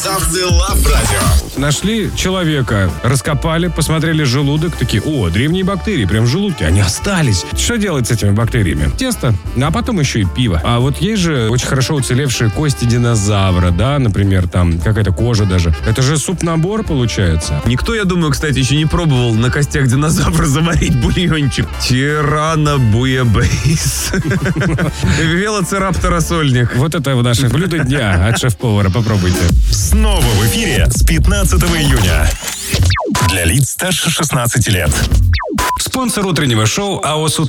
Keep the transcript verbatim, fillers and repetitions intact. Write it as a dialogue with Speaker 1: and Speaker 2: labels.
Speaker 1: Самцы Лав Радио.
Speaker 2: Нашли человека, раскопали, посмотрели желудок, такие: о, древние бактерии, прям в желудке, они остались. Что делать с этими бактериями? Тесто, а потом еще и пиво. А вот есть же очень хорошо уцелевшие кости динозавра, да, например, там какая-то кожа даже. Это же суп-набор получается.
Speaker 3: Никто, я думаю, кстати, еще не пробовал на костях динозавра заварить бульончик. Тираннобуябейс. Велоцираптора сольник.
Speaker 2: Вот это наше блюдо дня от шеф-повара, попробуйте.
Speaker 1: Снова в эфире с пятнадцатого июня. Для лиц старше шестнадцати лет.
Speaker 2: Спонсор утреннего шоу АО «Утро».